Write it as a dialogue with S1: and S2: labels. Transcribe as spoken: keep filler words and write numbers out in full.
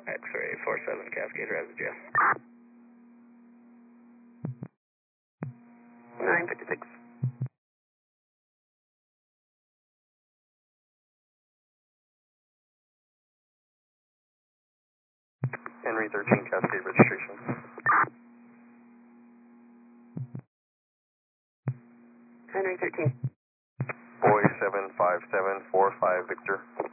S1: X-ray four seven Cascade Rapids, yeah. nine fifty-six. Henry thirteen Cascade registration. Henry thirteen. Boy seven five seven four five Victor.